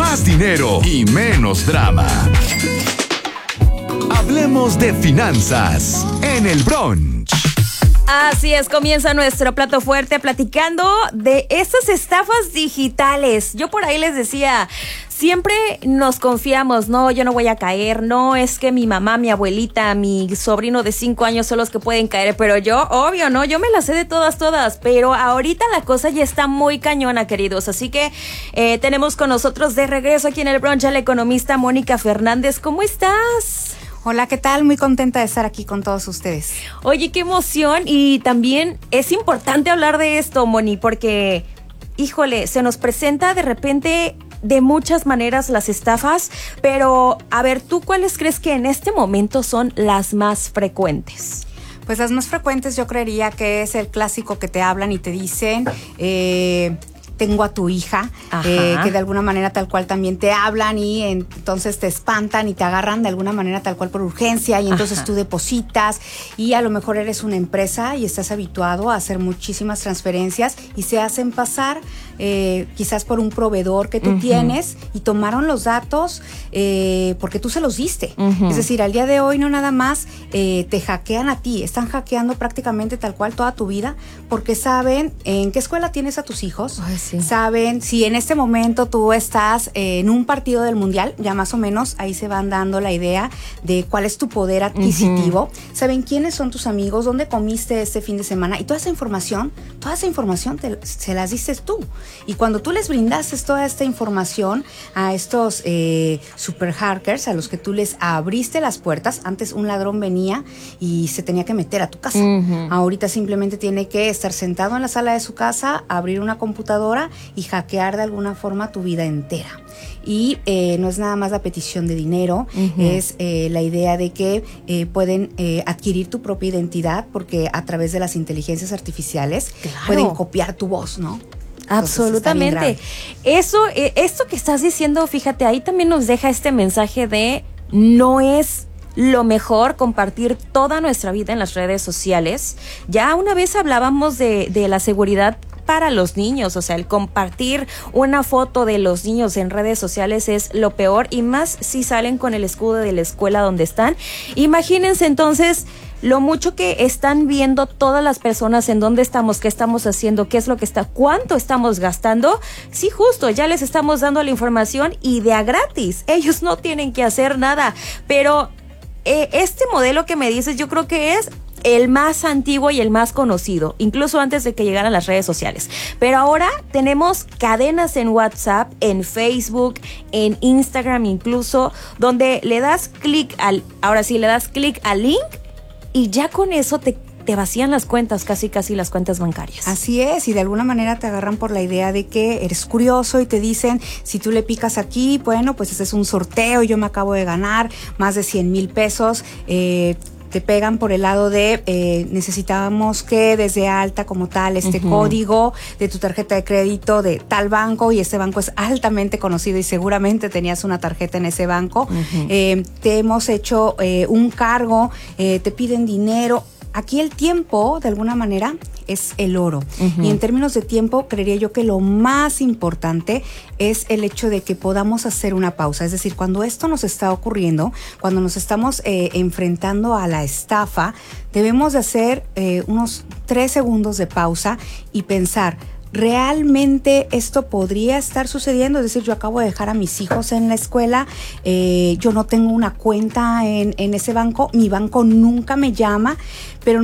más dinero y menos drama. Hablemos de finanzas en el brunch. Así es, comienza nuestro plato fuerte platicando de estas estafas digitales. Yo por ahí les decía, siempre nos confiamos, no, yo no voy a caer, no, es que mi mamá, mi abuelita, mi sobrino de 5 años son los que pueden caer, pero yo, obvio, no, yo me las sé de todas, pero ahorita la cosa ya está muy cañona, queridos, así que tenemos con nosotros de regreso aquí en el brunch a la economista Mónica Fernández. ¿Cómo estás? Hola, ¿qué tal? Muy contenta de estar aquí con todos ustedes. Oye, qué emoción, y también es importante hablar de esto, Moni, porque, híjole, se nos presenta de repente de muchas maneras las estafas, pero a ver, ¿tú cuáles crees que en este momento son las más frecuentes? Pues las más frecuentes yo creería que es el clásico que te hablan y te dicen... tengo a tu hija, que de alguna manera tal cual también te hablan y entonces te espantan y te agarran de alguna manera tal cual por urgencia y entonces tú depositas y a lo mejor eres una empresa y estás habituado a hacer muchísimas transferencias y se hacen pasar quizás por un proveedor que tú tienes y tomaron los datos porque tú se los diste. Es decir, al día de hoy no nada más te hackean a ti, están hackeando prácticamente tal cual toda tu vida porque saben en qué escuela tienes a tus hijos. Sí. Saben si en este momento tú estás en un partido del mundial, ya más o menos ahí se van dando la idea de cuál es tu poder adquisitivo. Saben quiénes son tus amigos, dónde comiste este fin de semana y toda esa información se las dices tú. Y cuando tú les brindaste toda esta información a estos super hackers a los que tú les abriste las puertas, antes un ladrón venía y se tenía que meter a tu casa. Ahorita simplemente tiene que estar sentado en la sala de su casa, abrir una computadora y hackear de alguna forma tu vida entera. Y no es nada más la petición de dinero, es la idea de que pueden adquirir tu propia identidad porque a través de las inteligencias artificiales pueden copiar tu voz, ¿no? Absolutamente. Esto que estás diciendo, fíjate, ahí también nos deja este mensaje de no es lo mejor compartir toda nuestra vida en las redes sociales. Ya una vez hablábamos de la seguridad para los niños, o sea, el compartir una foto de los niños en redes sociales es lo peor, y más si salen con el escudo de la escuela donde están. Imagínense entonces lo mucho que están viendo todas las personas en dónde estamos, qué estamos haciendo, qué es lo que cuánto estamos gastando. Sí, justo, ya les estamos dando la información y de a gratis. Ellos no tienen que hacer nada, pero este modelo que me dices yo creo que es el más antiguo y el más conocido, incluso antes de que llegaran las redes sociales. Pero ahora tenemos cadenas en WhatsApp, en Facebook, en Instagram incluso, donde le das clic al link y ya con eso te vacían las cuentas, casi las cuentas bancarias. Así es, y de alguna manera te agarran por la idea de que eres curioso y te dicen, si tú le picas aquí, bueno, pues ese es un sorteo, yo me acabo de ganar más de 100,000 pesos, te pegan por el lado de necesitábamos que desde alta como tal este código de tu tarjeta de crédito de tal banco, y este banco es altamente conocido y seguramente tenías una tarjeta en ese banco. Te hemos hecho un cargo, te piden dinero. Aquí el tiempo, de alguna manera, es el oro. Y en términos de tiempo, creería yo que lo más importante es el hecho de que podamos hacer una pausa. Es decir, cuando esto nos está ocurriendo, cuando nos estamos enfrentando a la estafa, debemos de hacer unos 3 segundos de pausa y pensar, ¿realmente esto podría estar sucediendo? Es decir, yo acabo de dejar a mis hijos en la escuela, yo no tengo una cuenta en ese banco, mi banco nunca me llama, pero